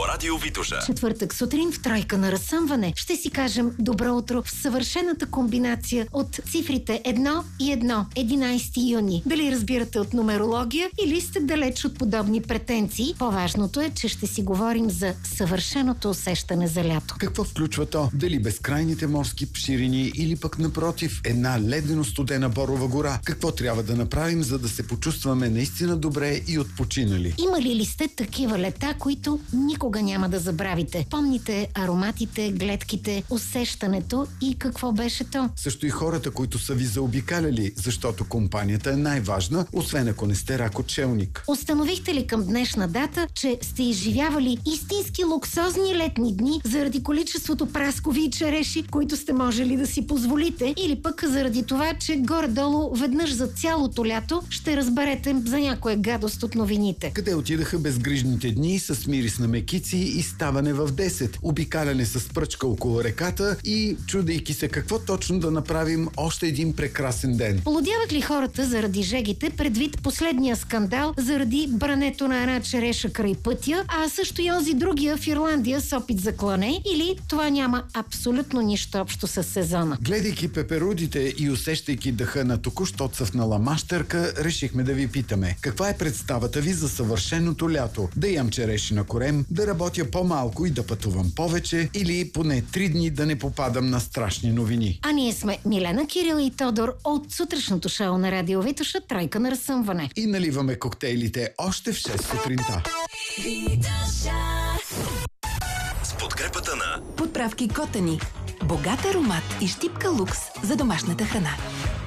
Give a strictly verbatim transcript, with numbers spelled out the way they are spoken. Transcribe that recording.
радио Витоша. Четвъртък сутрин в тройка на разсъмване ще си кажем добро утро в съвършената комбинация от цифрите едно и едно, единайсети юни. Дали разбирате от нумерология или сте далеч от подобни претенции, по-важното е, че ще си говорим за съвършеното усещане за лято. Какво включва то? Дали безкрайните морски ширини или пък напротив една ледено-студена Борова гора? Какво трябва да направим, за да се почувстваме наистина добре и отпочинали? Имали ли сте такива лета, които никога няма да забравите? Помните ароматите, гледките, усещането и какво беше то? Също и хората, които са ви заобикаляли, защото компанията е най-важна, освен ако не сте ракочелник. Установихте ли към днешна дата, че сте изживявали истински луксозни летни дни заради количеството праскови и череши, които сте можели да си позволите, или пък заради това, че горе-долу веднъж за цялото лято ще разберете за някоя гадост от новините? Къде отидаха безгрижните дни с мирис на мекици и ставане в десет, обикаляне с пръчка около реката и чудейки се какво точно да направим още един прекрасен ден? Полудяват ли хората заради жегите предвид последния скандал заради брането на една череша край пътя, а също и онзи другия в Ирландия с опит за клане, или това няма абсолютно нищо общо с сезона? Гледайки пеперудите и усещайки дъха на току-що цъфнала мащърка, решихме да ви питаме: каква е представата ви за съвършеното лято? Да ям череши на корем, да работя по-малко и да пътувам повече, или поне три дни да не попадам на страшни новини? А ние сме Милена, Кирил и Тодор от сутрешното шоу на радио Витоша, тройка на разсъмване. И наливаме коктейлите още в шест сутринта. С подкрепата на Подправки Котани. Богат аромат и щипка лукс за домашната храна.